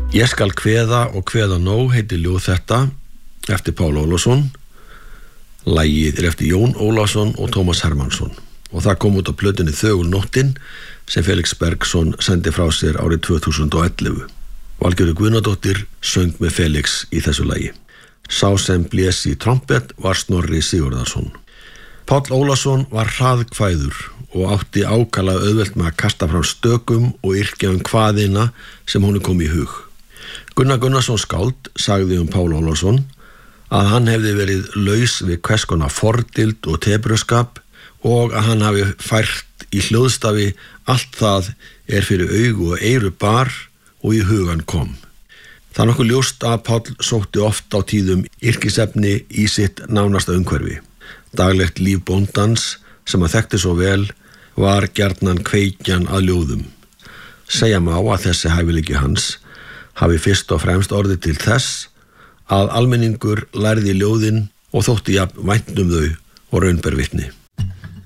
Ég skal kveða og kveða nóg heitir ljóð þetta eftir Pál Ólafsson. Lagið eftir Jón Ólafsson og Tómas Hermannsson og það kom út á plötunni Þögul nóttin sem Felix Bergsson sendi frá sér árið 2011. Valgerður Guðnadóttir söng með Felix í þessu lagi. Sá sem blés í trompet var Snorri Sigurðarson. Pál Ólafsson var hraðkvæður og átti ákaflega auðvelt með að kasta fram stökum og yrkja kvaðina sem honum kom í hug. Gunnar Gunnarsson skáld sagði Pál Ólafsson að hann hefði verið laus við hvers konar fordild og tepruskap og að hann hafi fært í hljóðstafi allt það fyrir augu og eyru bar og í hugan kom. Það er nokkuð ljóst að Páll sótti oft á tíðum yrkisefni í sitt nánasta umhverfi. Daglegt líf bóndans sem hann þekkti svo vel var gjarnan kveikjan að ljóðum. Segja má að þessi hæfileiki hans hafi fyrst og fremst orðið til þess að almenningur lærði ljóðin og þótti jafn vænt þau og raun ber vitni.